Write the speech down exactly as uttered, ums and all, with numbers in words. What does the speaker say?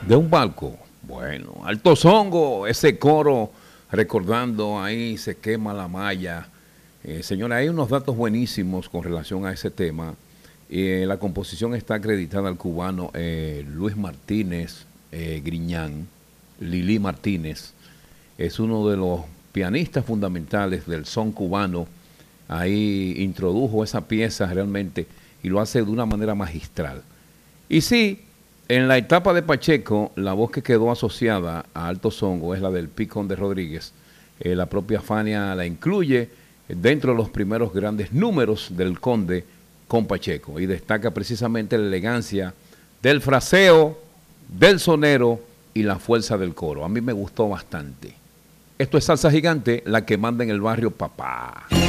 De un barco. Bueno, Alto Songo, ese coro recordando ahí se quema la malla. Eh, señora, hay unos datos buenísimos con relación a ese tema. Eh, la composición está acreditada al cubano eh, Luis Martínez eh, Griñán. Lili Martínez es uno de los pianistas fundamentales del son cubano. Ahí introdujo esa pieza realmente y lo hace de una manera magistral. Y sí, en la etapa de Pacheco, la voz que quedó asociada a Alto Songo es la del Picón de Rodríguez. Eh, la propia Fania la incluye dentro de los primeros grandes números del Conde con Pacheco y destaca precisamente la elegancia del fraseo, del sonero y la fuerza del coro. A mí me gustó bastante. Esto es Salsa Gigante, la que manda en el barrio papá.